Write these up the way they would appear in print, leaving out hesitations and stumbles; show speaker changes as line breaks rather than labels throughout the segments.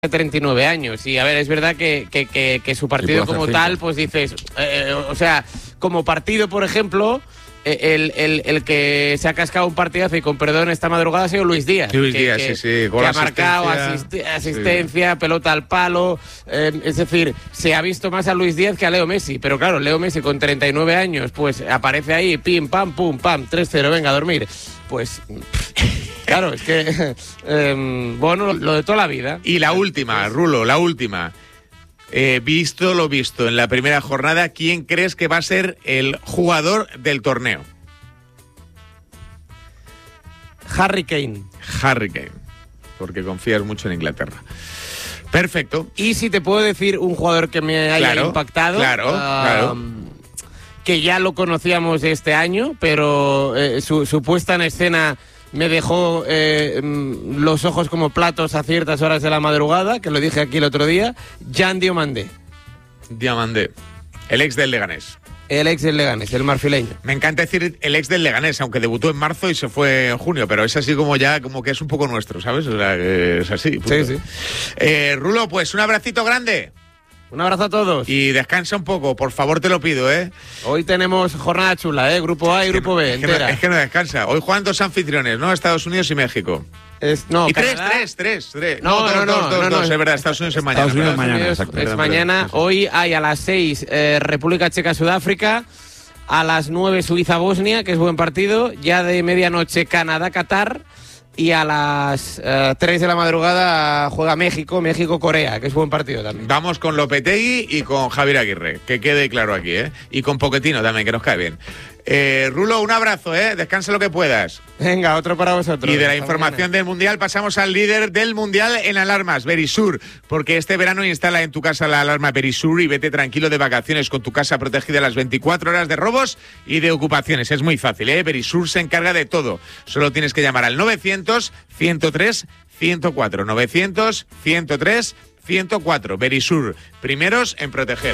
39 años y a ver, es verdad que su partido como tal, pues dices, o sea, como partido, por ejemplo, el que se ha cascado un partidazo y con perdón esta madrugada ha sido Luis Díaz.
Luis Díaz, sí.
Que ha marcado asistencia, pelota al palo, es decir, se ha visto más a Luis Díaz que a Leo Messi, pero claro, Leo Messi con 39 años, pues aparece ahí, pim, pam, pum, pam, 3-0, venga a dormir. Pues... Claro, es que, bueno, lo de toda la vida.
Y la última, Rulo, la última. Visto lo visto en la primera jornada, ¿quién crees que va a ser el jugador del torneo?
Harry Kane.
Harry Kane, porque confías mucho en Inglaterra. Perfecto.
Y si te puedo decir un jugador que me haya impactado.
Claro.
Que ya lo conocíamos este año, pero su puesta en escena... Me dejó los ojos como platos a ciertas horas de la madrugada, que lo dije aquí el otro día. Jan Diomandé.
El ex del Leganés.
El ex del Leganés, el marfileño.
Me encanta decir el ex del Leganés, aunque debutó en marzo y se fue en junio, pero es así como ya, como que es un poco nuestro, ¿sabes? O sea, es así. Punto.
Sí.
Rulo, pues un abracito grande.
Un abrazo a todos.
Y descansa un poco, por favor, te lo pido, ¿eh?
Hoy tenemos jornada chula, Grupo A y Grupo B, entera.
Es que no descansa. Hoy juegan dos anfitriones, ¿no? Estados Unidos y México.
Y
tres. No, dos, es verdad, Estados Unidos es mañana.
Estados Unidos
es mañana. Hoy hay a las 6 República Checa-Sudáfrica, a las 9 Suiza-Bosnia, que es buen partido, ya de medianoche Canadá-Qatar, y a las 3 de la madrugada juega México-Corea, que es buen partido también.
Vamos con Lopetegui y con Javier Aguirre, que quede claro aquí, y con Pochettino también, que nos cae bien. Rulo, un abrazo, descansa lo que puedas.
Venga, otro para vosotros.
Y de la información del Mundial pasamos al líder del Mundial en alarmas, Verisur, porque este verano instala en tu casa la alarma Verisur y vete tranquilo de vacaciones con tu casa protegida las 24 horas de robos y de ocupaciones. Es muy fácil, Verisur se encarga de todo. Solo tienes que llamar al 900-103-104. 900-103-104. Verisur, primeros en proteger.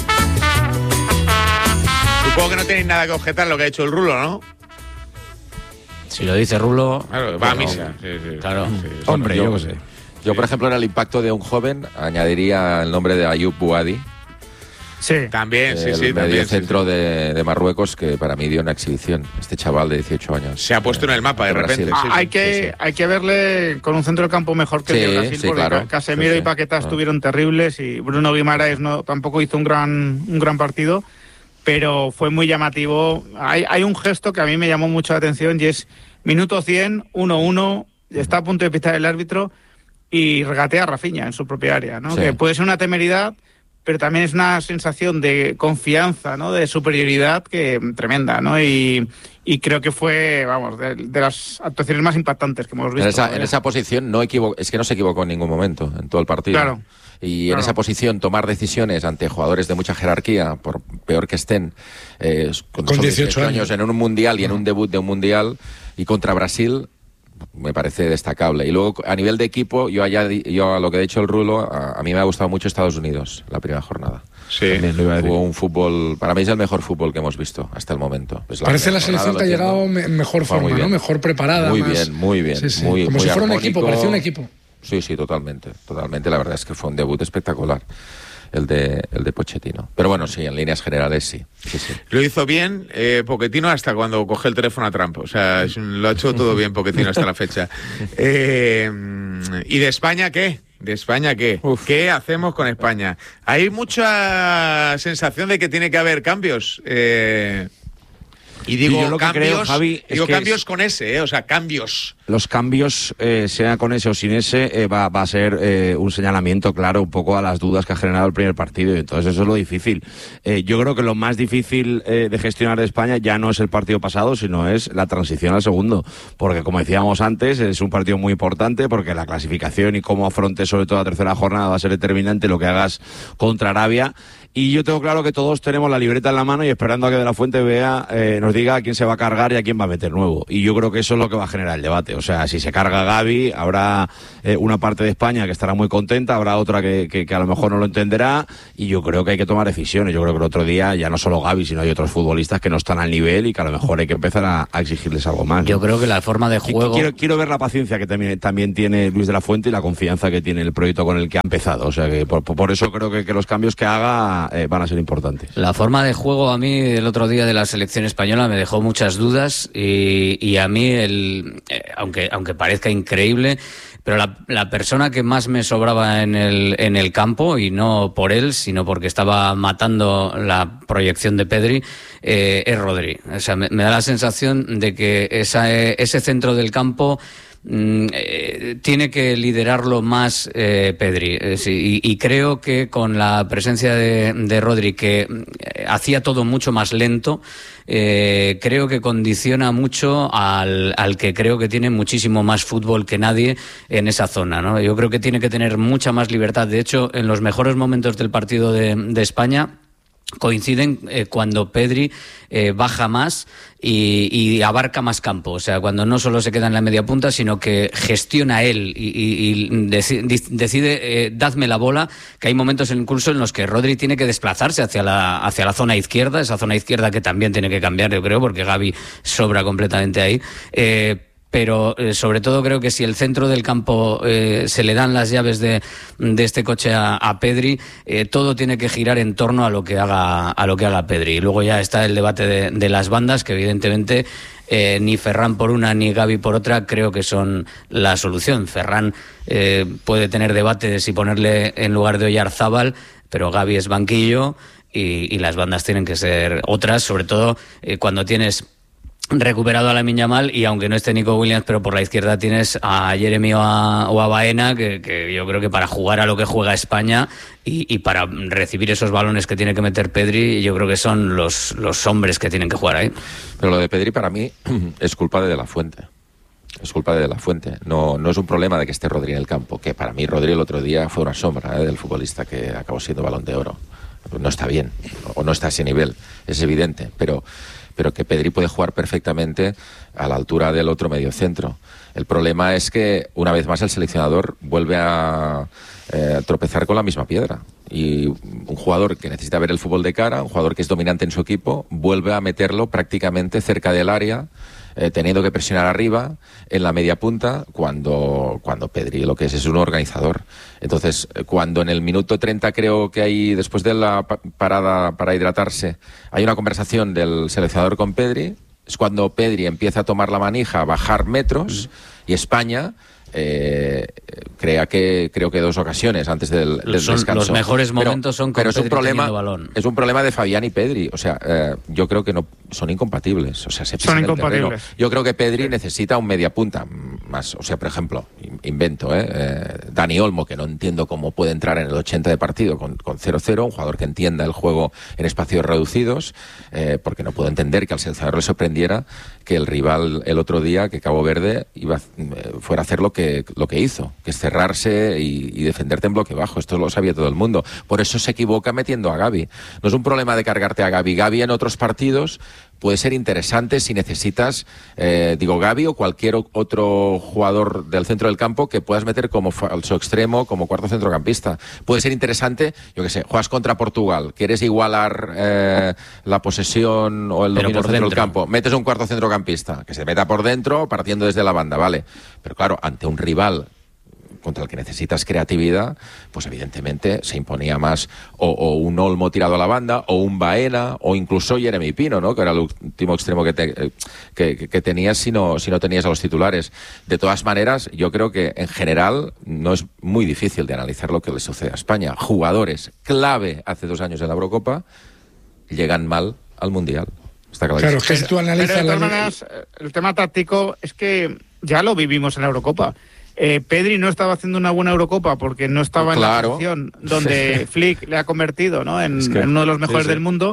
Supongo que no tenéis nada que objetar lo que ha hecho el Rulo, ¿no?
Si lo dice Rulo...
Claro, va a misa. Sí.
Claro.
Sí.
Hombre, yo qué sé.
Yo, por ejemplo, en el impacto de un joven, añadiría el nombre de Ayoub Bouadi.
Sí. También,
el medio centro de Marruecos, que para mí dio una exhibición. Este chaval de 18 años.
Se ha puesto en el mapa de repente.
Hay que verle con un centro de campo mejor que el de Brasil, porque claro. Casemiro y Paquetá estuvieron terribles y Bruno Guimaraes tampoco hizo un gran partido. Pero fue muy llamativo. Hay un gesto que a mí me llamó mucho la atención y es minuto 100, 1-1, está a punto de pitar el árbitro y regatea a Rafinha en su propia área, ¿no? Sí. Que puede ser una temeridad, pero también es una sensación de confianza, ¿no? De superioridad tremenda, ¿no? Y creo que fue, vamos, de las actuaciones más impactantes que hemos visto.
En esa posición es que no se equivocó en ningún momento en todo el partido.
Claro.
Y en esa posición tomar decisiones ante jugadores de mucha jerarquía, por peor que estén, con 18 años en un mundial y en un debut de un mundial y contra Brasil, me parece destacable. Y luego, a nivel de equipo, yo a lo que ha dicho el Rulo, a mí me ha gustado mucho Estados Unidos, la primera jornada.
Sí.
Hubo un fútbol, para mí es el mejor fútbol que hemos visto hasta el momento.
Parece la selección que ha llegado en mejor forma, ¿no? Mejor preparada.
Muy bien.
Sí. Como si fuera un equipo, parecía un equipo.
Sí, totalmente. La verdad es que fue un debut espectacular el de Pochettino. Pero bueno, sí, en líneas generales sí.
Lo hizo bien Pochettino hasta cuando coge el teléfono a Trump. O sea, lo ha hecho todo bien Pochettino hasta la fecha. ¿Y de España qué? ¿Qué hacemos con España? Hay mucha sensación de que tiene que haber cambios. Y digo cambios,
creo, Javi,
cambios con S, o sea, cambios.
Los cambios, sea con S o sin S, va a ser un señalamiento claro un poco a las dudas que ha generado el primer partido, y entonces eso es lo difícil. Yo creo que lo más difícil de gestionar de España ya no es el partido pasado, sino es la transición al segundo, porque como decíamos antes, es un partido muy importante, porque la clasificación y cómo afrontes sobre todo la tercera jornada va a ser determinante lo que hagas contra Arabia. Y yo tengo claro que todos tenemos la libreta en la mano y esperando a que De La Fuente nos nos diga a quién se va a cargar y a quién va a meter nuevo. Y yo creo que eso es lo que va a generar el debate. O sea, si se carga Gavi, habrá una parte de España que estará muy contenta, habrá otra que a lo mejor no lo entenderá, y yo creo que hay que tomar decisiones. Yo creo que el otro día ya no solo Gavi, sino hay otros futbolistas que no están al nivel y que a lo mejor hay que empezar a exigirles algo más, ¿no?
Yo creo que la forma de juego...
Quiero ver la paciencia que también tiene Luis de la Fuente y la confianza que tiene el proyecto con el que ha empezado. O sea, que por eso creo que los cambios que haga van a ser importantes.
La forma de juego a mí el otro día de la selección española me dejó muchas dudas y a mí, aunque parezca increíble, pero la persona que más me sobraba en el campo, y no por él, sino porque estaba matando la proyección de Pedri, es Rodri. O sea, me da la sensación de que ese centro del campo tiene que liderarlo más Pedri, y creo que con la presencia de Rodri, que hacía todo mucho más lento, creo que condiciona mucho al que creo que tiene muchísimo más fútbol que nadie en esa zona, ¿no? Yo creo que tiene que tener mucha más libertad. De hecho, en los mejores momentos del partido de España coinciden cuando Pedri baja más y abarca más campo. O sea, cuando no solo se queda en la media punta, sino que gestiona él y decide dadme la bola, que hay momentos incluso en los que Rodri tiene que desplazarse hacia la zona izquierda, esa zona izquierda que también tiene que cambiar, yo creo, porque Gavi sobra completamente ahí. Pero sobre todo creo que si el centro del campo se le dan las llaves de este coche a Pedri, todo tiene que girar en torno a lo que haga Pedri. Y luego ya está el debate de las bandas, que evidentemente ni Ferran por una ni Gavi por otra creo que son la solución. Ferran puede tener debate de si ponerle en lugar de Oyarzábal, pero Gavi es banquillo y las bandas tienen que ser otras, sobre todo cuando tienes recuperado a Lamine Yamal, y aunque no esté Nico Williams, pero por la izquierda tienes a Jeremy o a Baena, que yo creo que para jugar a lo que juega España y para recibir esos balones que tiene que meter Pedri, yo creo que son los hombres que tienen que jugar ahí.
Pero lo de Pedri para mí es culpa de la Fuente. Es culpa de la Fuente. No es un problema de que esté Rodri en el campo, que para mí Rodri el otro día fue una sombra del futbolista que acabó siendo Balón de Oro. No está bien, o no está a ese nivel, es evidente, pero que Pedri puede jugar perfectamente a la altura del otro mediocentro. El problema es que una vez más el seleccionador vuelve a tropezar con la misma piedra, y un jugador que necesita ver el fútbol de cara, un jugador que es dominante en su equipo, vuelve a meterlo prácticamente cerca del área, teniendo que presionar arriba en la media punta, cuando Pedri lo que es un organizador. Entonces, cuando en el minuto 30 creo que hay, después de la parada para hidratarse, hay una conversación del seleccionador con Pedri, es cuando Pedri empieza a tomar la manija, a bajar metros, y España creo que 2 ocasiones antes del descanso.
Los mejores momentos son con
pero
Pedri teniendo balón.
Es un problema de Fabián y Pedri. O sea, yo creo que no son incompatibles. O sea,
son incompatibles.
Yo creo que Pedri necesita un mediapunta más. O sea, por ejemplo, invento, Dani Olmo, que no entiendo cómo puede entrar en el 80 de partido con 0-0, un jugador que entienda el juego en espacios reducidos, porque no puedo entender que al seleccionador le sorprendiera que el rival el otro día, que Cabo Verde, fuera a hacer lo que hizo, que es cerrarse y defenderte en bloque bajo. Esto lo sabía todo el mundo. Por eso se equivoca metiendo a Gavi. No es un problema de cargarte a Gavi. Gavi en otros partidos puede ser interesante si necesitas, Gavi o cualquier otro jugador del centro del campo que puedas meter como falso extremo, como cuarto centrocampista. Puede ser interesante, yo qué sé, juegas contra Portugal, quieres igualar la posesión o el dominio del centro del campo, metes un cuarto centrocampista que se meta por dentro partiendo desde la banda, vale. Pero claro, ante un rival contra el que necesitas creatividad, pues evidentemente se imponía más o un Olmo tirado a la banda, o un Baena, o incluso Jeremy Pino, ¿no? Que era el último extremo que tenías si no tenías a los titulares. De todas maneras, yo creo que en general no es muy difícil de analizar lo que le sucede a España. Jugadores clave hace 2 años en la Eurocopa llegan mal al Mundial. Está
claro, que si tú analizas...
Pero de todas maneras, el tema táctico es que ya lo vivimos en la Eurocopa. Pedri no estaba haciendo una buena Eurocopa porque no estaba en la posición donde Flick le ha convertido, ¿no? en uno de los mejores del mundo,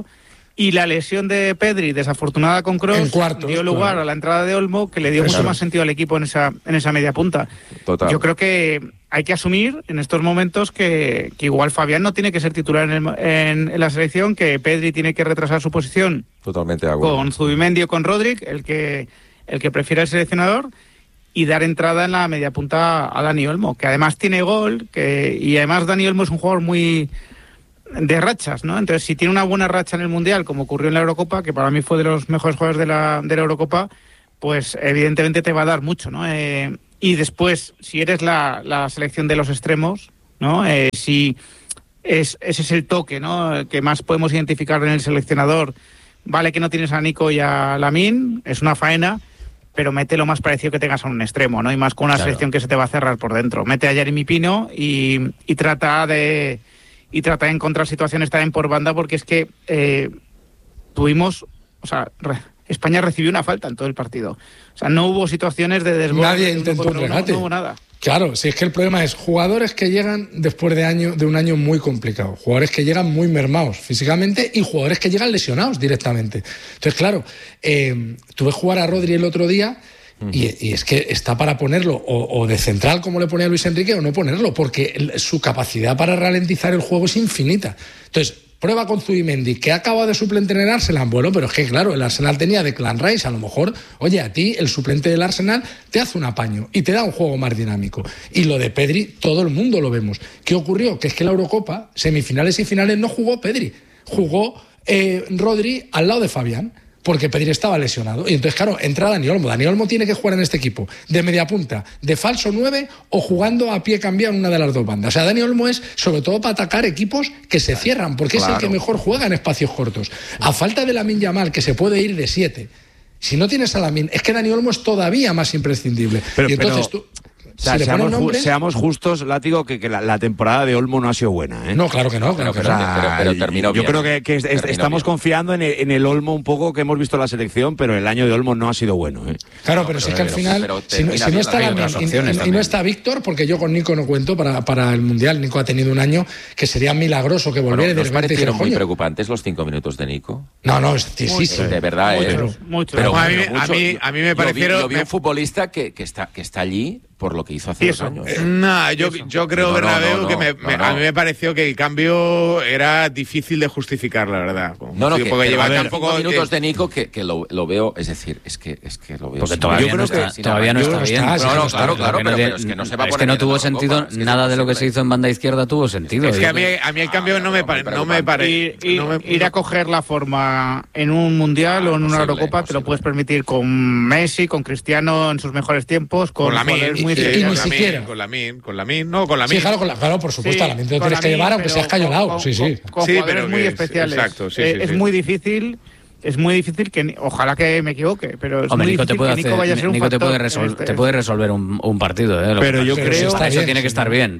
Y la lesión de Pedri, desafortunada con Kroos, dio lugar a la entrada de Olmo, que le dio mucho más sentido al equipo en esa media punta.
Total.
Yo creo que hay que asumir en estos momentos que igual Fabián no tiene que ser titular en la selección, que Pedri tiene que retrasar su posición.
Totalmente de acuerdo.
Con Zubimendi o con Rodric, el que prefiera el seleccionador, y dar entrada en la media punta a Dani Olmo, que además tiene gol, y además Dani Olmo es un jugador muy de rachas, ¿no? Entonces, si tiene una buena racha en el Mundial, como ocurrió en la Eurocopa, que para mí fue de los mejores jugadores de la Eurocopa, pues evidentemente te va a dar mucho, ¿no? Y después, si eres la selección de los extremos, ¿no? Si ese es el toque, ¿no?, que más podemos identificar en el seleccionador. Vale que no tienes a Nico y a Lamine, es una faena, pero mete lo más parecido que tengas a un extremo, ¿no? Y más con una selección que se te va a cerrar por dentro. Mete a Jeremy Pino y trata de encontrar situaciones también por banda, porque es que España recibió una falta en todo el partido. O sea, no hubo situaciones de desborde.
Nadie intentó un regate.
No hubo nada.
Claro, si es que el problema es jugadores que llegan después de un año muy complicado, jugadores que llegan muy mermados físicamente y jugadores que llegan lesionados directamente. Entonces, claro, tuve jugar a Rodri el otro día y es que está para ponerlo o de central como le ponía Luis Enrique o no ponerlo, porque su capacidad para ralentizar el juego es infinita. Entonces, prueba con Zubimendi, que ha acabado de suplente en el Arsenal. Bueno, pero es que claro, el Arsenal tenía Declan Rice. A lo mejor, oye, a ti el suplente del Arsenal te hace un apaño y te da un juego más dinámico. Y lo de Pedri, todo el mundo lo vemos. ¿Qué ocurrió? Que es que la Eurocopa, semifinales y finales, no jugó Pedri. Jugó Rodri al lado de Fabián, porque Pedri estaba lesionado. Y entonces, claro, entra Dani Olmo. Dani Olmo tiene que jugar en este equipo de media punta, de falso 9 o jugando a pie cambiado en una de las dos bandas. O sea, Dani Olmo es sobre todo para atacar equipos que se cierran, porque es el que mejor juega en espacios cortos. A falta de Lamine Yamal, que se puede ir de 7, si no tienes a Lamine, es que Dani Olmo es todavía más imprescindible. Y entonces tú...
O sea, seamos justos, Látigo, que la temporada de Olmo no ha sido buena, ¿eh?
No, claro que no.
Pero terminó bien.
Yo creo que estamos confiando en el Olmo un poco que hemos visto en la selección, pero el año de Olmo no ha sido bueno, ¿eh?
Claro, pero sí que al final, si no está Lamine y no está Víctor, porque yo con Nico no cuento para el Mundial. Nico ha tenido un año que sería milagroso que volviera.
¿Nos parecieron muy preocupantes los 5 minutos de Nico?
No, sí.
De verdad,
mucho.
Pero a mí me parecieron...
Yo vi un futbolista que está allí por lo que hizo hace 2 años.
Yo creo, Bernabéu, que a mí me pareció que el cambio era difícil de justificar, la verdad.
Porque lleva tan pocos minutos de Nico que lo veo, es decir, es que lo veo.
Porque todavía no está bien.
Claro, pero es que no se va a poner.
Es que no tuvo sentido, nada de lo que se hizo en banda izquierda tuvo sentido.
Es que a mí el cambio no me parece.
Ir a coger la forma en un Mundial o en una Eurocopa te lo puedes permitir con Messi, con Cristiano en sus mejores tiempos, con
Lamine.
Ni siquiera.
Con Lamine. Sí,
claro, por supuesto. Lamine te lo tienes que llevar, aunque seas cayolado. Sí.
Con jugadores muy especiales.
Exacto,
es muy difícil. Es muy difícil que, ojalá que me equivoque, pero es muy difícil que Nico vaya a ser un factor.
Te puede resolver un partido, ¿eh?
Pero yo creo
para eso tiene que estar bien.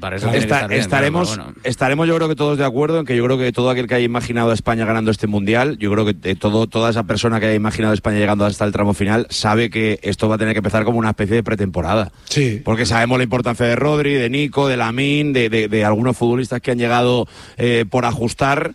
Estaremos yo creo que todos de acuerdo en que yo creo que todo aquel que haya imaginado a España ganando este Mundial, yo creo que toda esa persona que haya imaginado a España llegando hasta el tramo final sabe que esto va a tener que empezar como una especie de pretemporada.
Sí.
Porque sabemos la importancia de Rodri, de Nico, de Lamine, de algunos futbolistas que han llegado por ajustar.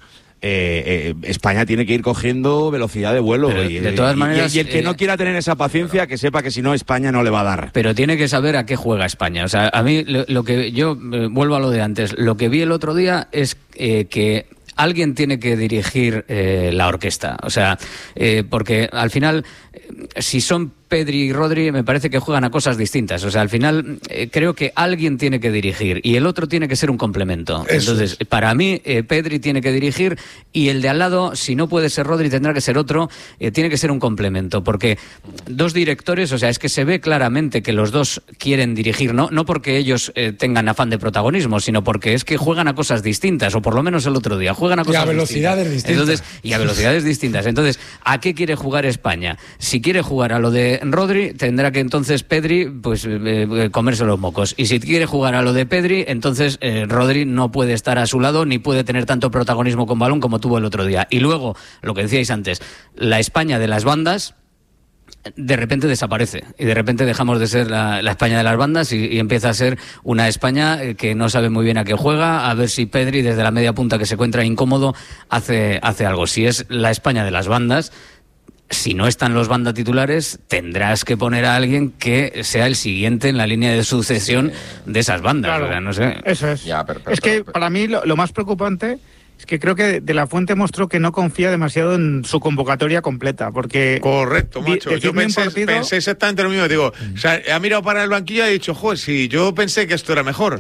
España tiene que ir cogiendo velocidad de vuelo.
De todas maneras,
y el que no quiera tener esa paciencia, que sepa que si no, España no le va a dar.
Pero tiene que saber a qué juega España. O sea, a mí lo que yo vuelvo a lo de antes. Lo que vi el otro día es que alguien tiene que dirigir la orquesta. O sea, porque al final, si son Pedri y Rodri, me parece que juegan a cosas distintas. O sea, al final creo que alguien tiene que dirigir y el otro tiene que ser un complemento.
Eso.
Entonces, para mí, Pedri tiene que dirigir y el de al lado, si no puede ser Rodri, tendrá que ser otro, tiene que ser un complemento. Porque dos directores, o sea, es que se ve claramente que los dos quieren dirigir, no porque ellos tengan afán de protagonismo, sino porque es que juegan a cosas distintas, o por lo menos el otro día, juegan a cosas
distintas.
velocidades distintas. Y a velocidades distintas. Entonces, ¿a qué quiere jugar España? Si quiere jugar a lo de Rodri, tendrá que entonces Pedri pues comerse los mocos. Y si quiere jugar a lo de Pedri, entonces Rodri no puede estar a su lado ni puede tener tanto protagonismo con balón como tuvo el otro día. Y luego, lo que decíais antes, la España de las bandas de repente desaparece y de repente dejamos de ser la España de las bandas y empieza a ser una España que no sabe muy bien a qué juega, a ver si Pedri desde la media punta que se encuentra incómodo hace algo. Si es la España de las bandas, si no están los bandas titulares, tendrás que poner a alguien que sea el siguiente en la línea de sucesión de esas bandas.
Claro,
o sea, no sé.
Eso es. Para mí lo más preocupante es que creo que De La Fuente mostró que no confía demasiado en su convocatoria completa, porque...
Correcto, macho. Yo pensé exactamente lo mismo. Digo, o sea, ha mirado para el banquillo y ha dicho, joder, sí, yo pensé que esto era mejor.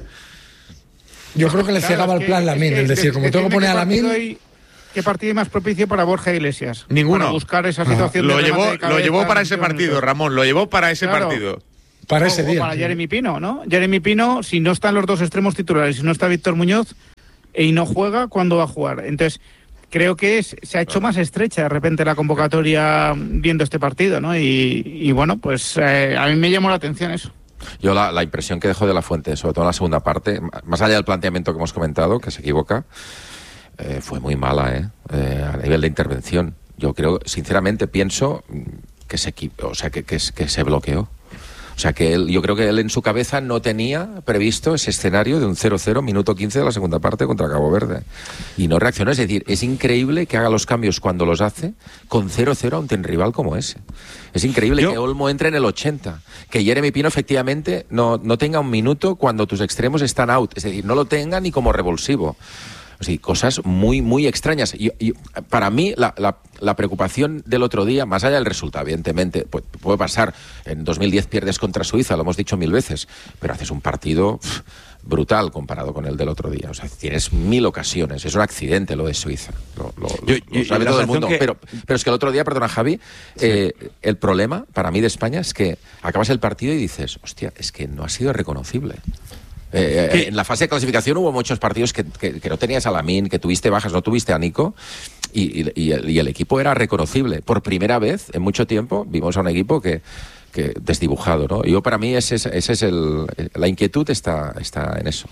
Yo creo que le cegaba el plan Lamine, es decir, como tengo que poner a Lamine...
¿Qué partido hay más propicio para Borja Iglesias?
Ninguno.
Para buscar esa situación
lo llevó para ese partido, Ramón, lo llevó para ese partido.
Para ese día.
Para Jeremy Pino, ¿no? Jeremy Pino, si no están los dos extremos titulares, si no está Víctor Muñoz y no juega, ¿cuándo va a jugar? Entonces, creo que se ha hecho más estrecha de repente la convocatoria viendo este partido, ¿no? Y bueno, pues a mí me llamó la atención eso.
Yo la impresión que dejo De La Fuente, sobre todo en la segunda parte, más allá del planteamiento que hemos comentado, que se equivoca, fue muy mala, a nivel de intervención. Yo creo, sinceramente, pienso que se bloqueó. O sea, yo creo que él en su cabeza no tenía previsto ese escenario de un 0-0, minuto 15 de la segunda parte contra Cabo Verde. Y no reaccionó. Es decir, es increíble que haga los cambios cuando los hace con 0-0 ante un rival como ese. Es increíble que Olmo entre en el 80. Que Jeremy Pino, efectivamente, no tenga un minuto cuando tus extremos están out. Es decir, no lo tenga ni como revulsivo. O sea, cosas muy, muy extrañas. Y para mí, la preocupación del otro día, más allá del resultado, evidentemente, puede pasar. En 2010 pierdes contra Suiza, lo hemos dicho 1000 veces, pero haces un partido brutal comparado con el del otro día. O sea, tienes 1000 ocasiones. Es un accidente lo de Suiza. Lo sabe todo el mundo. Pero es que el otro día, perdona, Javi, el problema para mí de España es que acabas el partido y dices, hostia, es que no ha sido reconocible. En la fase de clasificación hubo muchos partidos que no tenías a Lamine, que tuviste bajas, no tuviste a Nico, y el equipo era reconocible. Por primera vez en mucho tiempo vimos a un equipo que desdibujado, ¿no? Yo, para mí, ese es la inquietud está en eso.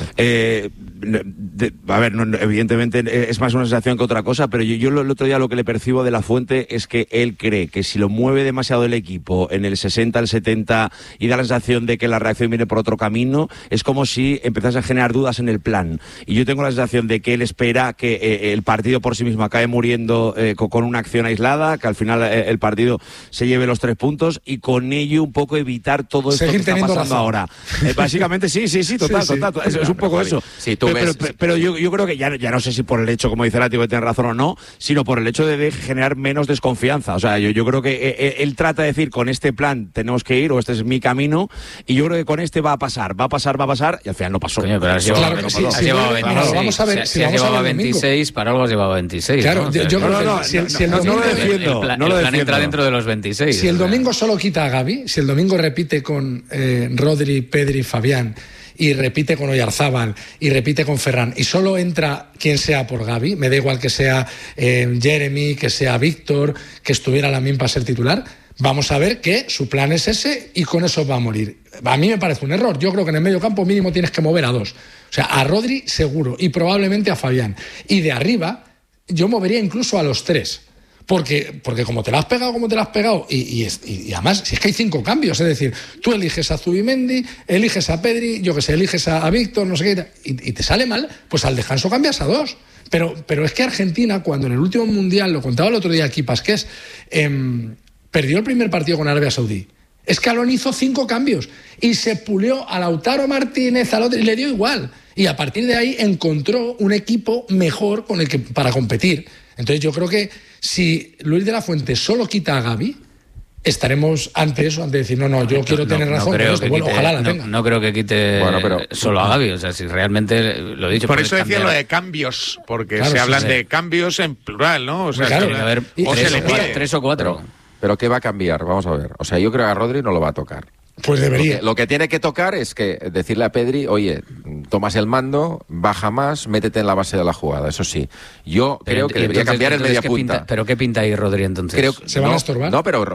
Evidentemente es más una sensación que otra cosa, pero yo el otro día lo que le percibo De La Fuente es que él cree que si lo mueve demasiado el equipo en el 60, el 70 y da la sensación de que la reacción viene por otro camino, es como si empezase a generar dudas en el plan. Y yo tengo la sensación de que él espera que el partido por sí mismo acabe muriendo con una acción aislada, que al final el partido se lleve los 3 puntos y con ello un poco evitar todo esto que está pasando ahora. Básicamente sí, total. Es un poco eso.
Sí,
pero yo creo que ya no sé si por el hecho, como dice Látigo, de tener razón o no, sino por el hecho de generar menos desconfianza. O sea, yo creo que él trata de decir, con este plan tenemos que ir, o este es mi camino, y yo creo que con este va a pasar, y al final no pasó.
Coño, pero has llevado 26, para algo has llevado 26.
Claro, yo creo que si el domingo
el plan entra dentro de los 26.
Si el domingo solo quita a Gavi, si el domingo repite con Rodri, Pedri, Fabián, y repite con Oyarzábal y repite con Ferran, y solo entra quien sea por Gavi, me da igual que sea Jeremy, que sea Víctor, que estuviera Lamine para ser titular, vamos a ver que su plan es ese y con eso va a morir. A mí me parece un error. Yo creo que en el medio campo mínimo tienes que mover a 2. O sea, a Rodri seguro y probablemente a Fabián. Y de arriba yo movería incluso a los 3. Porque como te la has pegado, y además, si es que hay 5 cambios, es decir, tú eliges a Zubimendi, eliges a Pedri, yo que sé, eliges a Víctor, no sé qué, y te sale mal, pues al descanso cambias a 2. Pero es que Argentina, cuando en el último Mundial, lo contaba el otro día aquí Pasqués, perdió el primer partido con Arabia Saudí. Scaloni hizo 5 cambios y se pulió a Lautaro Martínez, al otro, y le dio igual. Y a partir de ahí encontró un equipo mejor con el que para competir. Entonces yo creo que si Luis de la Fuente solo quita a Gavi, estaremos ante eso, ante decir, yo quiero tener razón. Ojalá la tenga.
No creo que quite solo a Gavi, o sea, si realmente lo he dicho.
Por eso decía lo de cambios, porque se hablan de cambios en plural, ¿no? O sea,
a ver, 3 o 4.
Pero ¿qué va a cambiar? Vamos a ver. O sea, yo creo que a Rodri no lo va a tocar.
Pues debería.
Lo que tiene que tocar es que decirle a Pedri, oye, tomas el mando, baja más, métete en la base de la jugada. Eso sí, yo creo que debería cambiar el media punta.
¿Pero qué pinta ahí Rodri entonces?
¿Se van a estorbar?
No, pero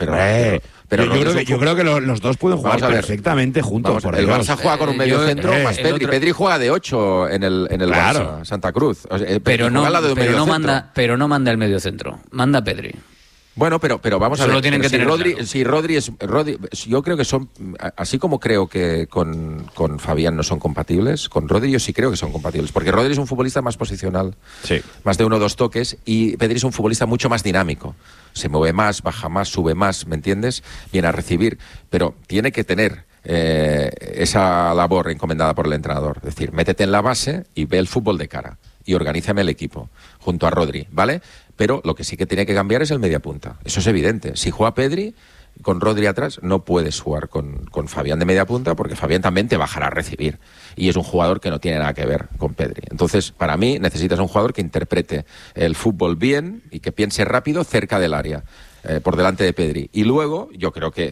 yo creo que los dos pueden jugar perfectamente juntos.
El Barça juega con un medio centro más Pedri. Pedri juega de 8 en el Barça, Santa Cruz.
Pero no manda el medio centro, manda Pedri.
Bueno, pero vamos a ver.
Tienen que tener
Rodri,
claro.
Si Rodri, yo creo que son, así como creo que con Fabián no son compatibles, con Rodri yo sí creo que son compatibles, porque Rodri es un futbolista más posicional,
sí,
más de 1 o 2 toques, y Pedri es un futbolista mucho más dinámico. Se mueve más, baja más, sube más, ¿me entiendes? Viene a recibir, pero tiene que tener esa labor encomendada por el entrenador. Es decir, métete en la base y ve el fútbol de cara y organízame el equipo junto a Rodri, ¿vale? Pero lo que sí que tiene que cambiar es el mediapunta. Eso es evidente. Si juega Pedri con Rodri atrás, no puedes jugar con Fabián de mediapunta, porque Fabián también te bajará a recibir. Y es un jugador que no tiene nada que ver con Pedri. Entonces, para mí, necesitas un jugador que interprete el fútbol bien y que piense rápido cerca del área, por delante de Pedri. Y luego, yo creo que,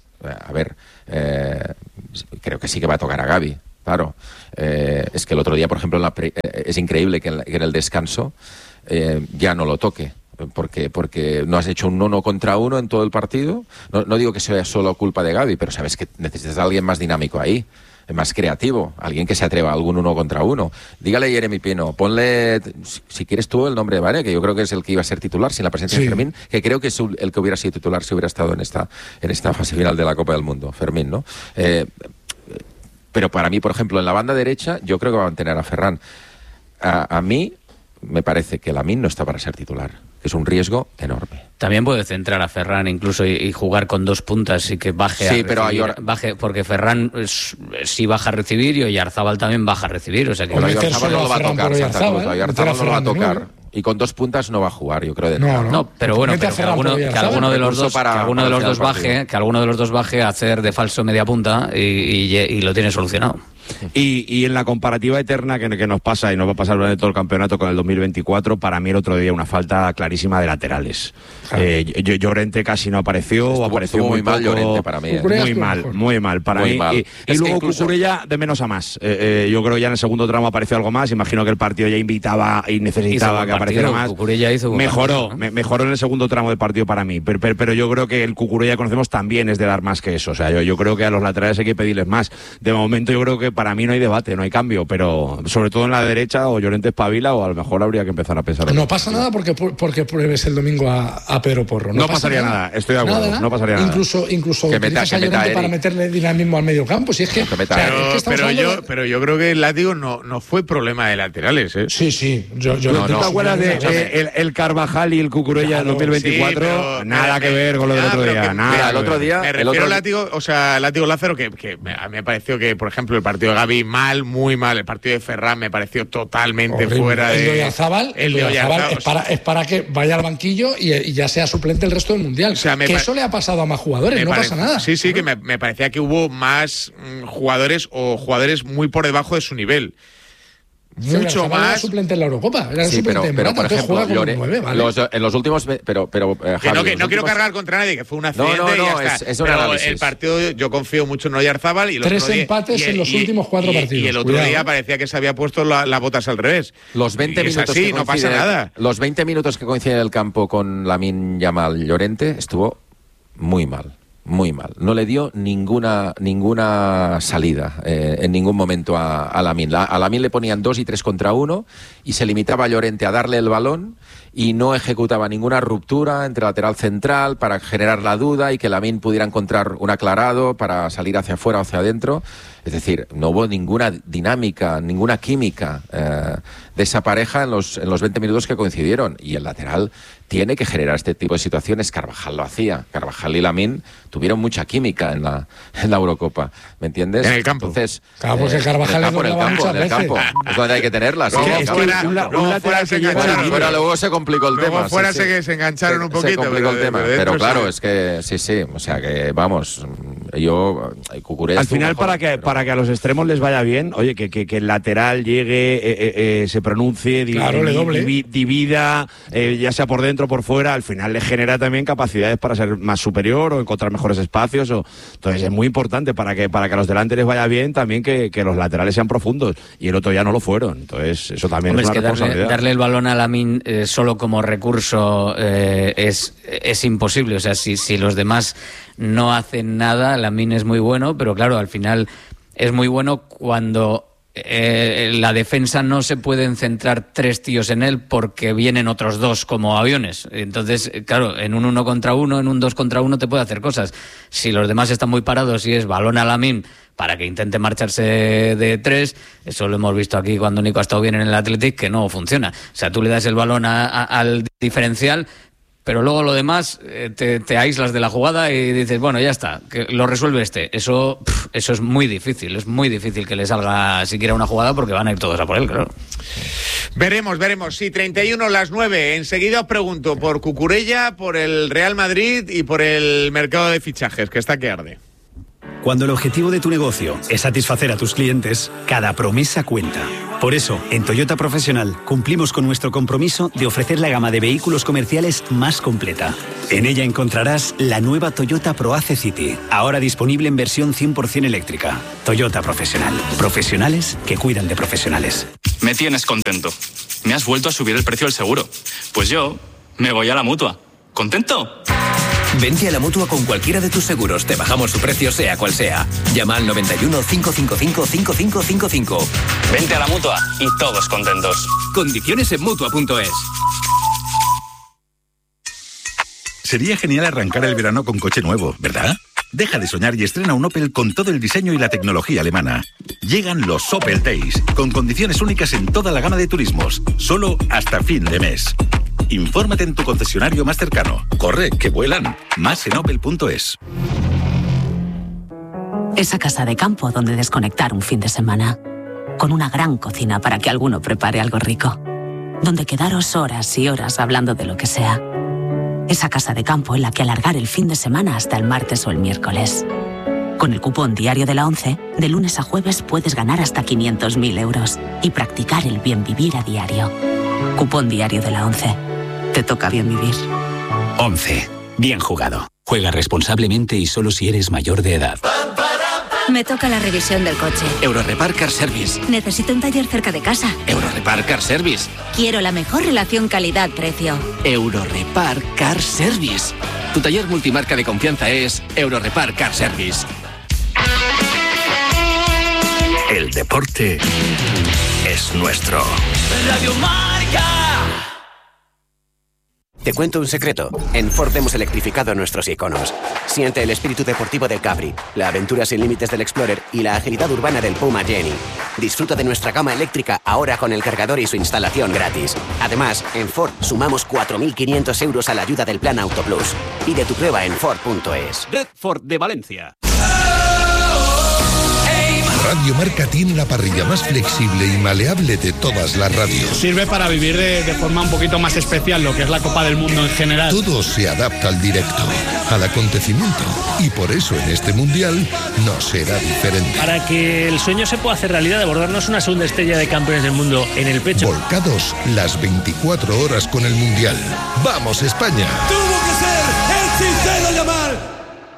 creo que sí que va a tocar a Gavi. Claro, es que el otro día, por ejemplo, es increíble que en el descanso ya no lo toque, porque no has hecho un 1 contra 1 en todo el partido. No digo que sea solo culpa de Gavi, pero sabes que necesitas a alguien más dinámico ahí, más creativo, alguien que se atreva a algún 1 contra 1. Dígale a Jeremy Pino, ponle, si quieres tú, el nombre de Varane, que yo creo que es el que iba a ser titular sin la presencia de Fermín, que creo que es el que hubiera sido titular si hubiera estado en esta fase final de la Copa del Mundo, Fermín, ¿no? Pero para mí, por ejemplo, en la banda derecha, yo creo que va a mantener a Ferran. A mí me parece que Lamine no está para ser titular, que es un riesgo enorme.
También puede centrar a Ferran incluso y jugar con 2 puntas y que baje
sí,
a recibir, baje, porque Ferran sí baja a recibir y Oyarzábal también baja a recibir. O sea que
Oyarzábal no lo va a tocar, Santa Cruz. Oyarzábal no lo va a tocar. Y con 2 puntas no va a jugar, yo creo.
No, pero bueno, que alguno de los dos baje a hacer de falso media punta y lo tiene solucionado.
Y en la comparativa eterna que nos pasa y nos va a pasar durante todo el campeonato con el 2024, para mí el otro día una falta clarísima de laterales. Llorente casi no apareció, apareció muy mal Llorente para mí. Muy mal para mí. Y luego Cucurella de menos a más. Yo creo que ya en el segundo tramo apareció algo más. Imagino que el partido ya invitaba y necesitaba que apareciera más. Mejoró en el segundo tramo del partido para mí. Pero yo creo que el Cucurella conocemos también es de dar más que eso. O sea, yo creo que a los laterales hay que pedirles más. De momento yo creo que para mí no hay debate, no hay cambio, pero sobre todo en la derecha o Llorente espabila o a lo mejor habría que empezar a pensar.
No pasa nada porque pruebes el domingo a Pedro Porro.
No pasaría nada, estoy de acuerdo. Nada. No pasaría nada.
Incluso que utilizas a Llorente para meterle dinamismo al medio campo. Si es que,
pero yo creo que el látigo no fue problema de laterales, ¿eh?
Sí.
¿Tú te acuerdas de el Carvajal y el Cucurella en 2024? Sí, nada que ver con lo del otro día. Nada.
El otro día.
Me refiero al látigo, látigo Lázaro, que a mí me pareció que, por ejemplo, el partido de Gavi muy mal. El partido de Ferran me pareció totalmente fuera de...
El de Oyarzábal es para que vaya al banquillo y ya sea suplente el resto del Mundial. O sea, eso le ha pasado a más jugadores, no pasa nada.
Sí, que me parecía que hubo más jugadores muy por debajo de su nivel. Mucho más.
Era suplente en la Eurocopa. Era suplente en Morata,
por ejemplo, en los últimos. Pero
Javi, no quiero cargar contra nadie, que fue un accidente. No, y ya está.
Es un análisis.
El partido, yo confío mucho en Oyarzábal. Y
3 empates en los últimos 4 partidos.
Y el otro día parecía que se había puesto las botas al revés.
Los 20 minutos.
Así, no pasa nada.
Los 20 minutos que coinciden en el campo con Lamine Yamal Llorente estuvo muy mal. Muy mal. No le dio ninguna salida en ningún momento a Lamine. A Lamine le ponían 2 y 3 contra 1 y se limitaba a Llorente a darle el balón y no ejecutaba ninguna ruptura entre lateral central para generar la duda y que Lamine pudiera encontrar un aclarado para salir hacia afuera o hacia adentro. Es decir, no hubo ninguna dinámica, ninguna química de esa pareja en los 20 minutos que coincidieron. Y el lateral tiene que generar este tipo de situaciones. Carvajal lo hacía. Carvajal y Lamine tuvieron mucha química en la Eurocopa. ¿Me entiendes?
En el campo.
Entonces, porque Carvajal
en el campo. Es donde hay que tenerla. ¿Sí? Fuera luego se complicó el tema.
Fuera se engancharon un poquito.
Se complicó el tema. Pero claro, es que sí. O sea que, vamos, Cucurella...
Al final, para que a los extremos les vaya bien, oye, que el lateral llegue, se pronuncie, divida, ya sea por dentro o por fuera, al final le genera también capacidades para ser más superior o encontrar mejores espacios. Entonces es muy importante para que a los delantes les vaya bien también que los laterales sean profundos, y el otro ya no lo fueron. Entonces eso también es una responsabilidad.
Darle el balón a Lamine solo como recurso es imposible. O sea, si los demás no hacen nada, Lamine es muy bueno, pero claro, al final es muy bueno cuando la defensa no se pueden centrar 3 tíos en él porque vienen otros 2 como aviones. Entonces, claro, en un 1 contra 1, en un 2 contra 1 te puede hacer cosas. Si los demás están muy parados y es balón a Lamine para que intente marcharse de 3, eso lo hemos visto aquí cuando Nico ha estado bien en el Athletic, que no funciona. O sea, tú le das el balón al diferencial, pero luego lo demás te aíslas de la jugada y dices, bueno, ya está, que lo resuelve este. Eso es muy difícil que le salga siquiera una jugada porque van a ir todos a por él, claro.
Veremos. Sí, 31 las 9. Enseguida os pregunto por Cucurella, por el Real Madrid y por el mercado de fichajes, que está que arde.
Cuando el objetivo de tu negocio es satisfacer a tus clientes, cada promesa cuenta. Por eso, en Toyota Profesional cumplimos con nuestro compromiso de ofrecer la gama de vehículos comerciales más completa. En ella encontrarás la nueva Toyota ProAce City, ahora disponible en versión 100% eléctrica. Toyota Profesional. Profesionales que cuidan de profesionales.
Me tienes contento. Me has vuelto a subir el precio del seguro. Pues yo me voy a la Mutua. ¿Contento?
Vente a la Mutua con cualquiera de tus seguros. Te bajamos su precio sea cual sea. Llama al 91 555 5555.
Vente a la Mutua y todos contentos.
Condiciones en Mutua.es.
Sería genial arrancar el verano con coche nuevo, ¿verdad? Deja de soñar y estrena un Opel con todo el diseño y la tecnología alemana. Llegan los Opel Days, con condiciones únicas en toda la gama de turismos, solo hasta fin de mes. Infórmate en tu concesionario más cercano. Corre, que vuelan. Más en opel.es.
Esa casa de campo donde desconectar un fin de semana. Con una gran cocina para que alguno prepare algo rico. Donde quedaros horas y horas hablando de lo que sea. Esa casa de campo en la que alargar el fin de semana hasta el martes o el miércoles. Con el cupón diario de la ONCE, de lunes a jueves puedes ganar hasta 500.000 euros y practicar el bien vivir a diario. Cupón diario de la ONCE. Te toca bien vivir.
11. Bien jugado. Juega responsablemente y solo si eres mayor de edad.
Me toca la revisión del coche.
Eurorepar Car Service.
Necesito un taller cerca de casa.
Eurorepar Car Service.
Quiero la mejor relación calidad-precio.
Eurorepar Car Service. Tu taller multimarca de confianza es Eurorepar Car Service.
El deporte es nuestro.
Radio Marca.
Te cuento un secreto. En Ford hemos electrificado nuestros iconos. Siente el espíritu deportivo del Capri, la aventura sin límites del Explorer y la agilidad urbana del Puma Jenny. Disfruta de nuestra gama eléctrica ahora con el cargador y su instalación gratis. Además, en Ford sumamos 4.500 euros a la ayuda del Plan Auto Plus. Pide tu prueba en Ford.es.
Red Ford de Valencia.
Radio Marca tiene la parrilla más flexible y maleable de todas las radios.
Sirve para vivir de forma un poquito más especial lo que es la Copa del Mundo en general.
Todo se adapta al directo, al acontecimiento. Y por eso en este Mundial no será diferente.
Para que el sueño se pueda hacer realidad de bordarnos una segunda estrella de campeones del mundo en el pecho.
Volcados las 24 horas con el Mundial. ¡Vamos, España!
¡Tuvo que ser el Cicelo Yamal!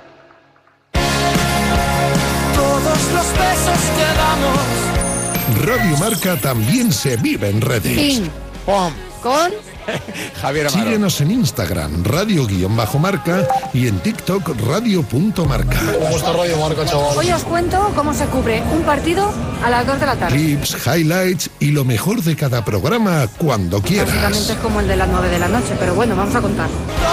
Los besos que damos.
Radio Marca también se vive en redes.
Ping. Pom. Con
Javier Amaro.
Síguenos en Instagram, radio_marca y en TikTok, radio.marca.
¿Cómo está Radio Marca, chaval?
Hoy os cuento cómo se cubre un partido a las 2 de la tarde.
Clips, highlights y lo mejor de cada programa cuando quieras.
Básicamente es como el de las 9 de la noche, pero bueno, vamos a contar.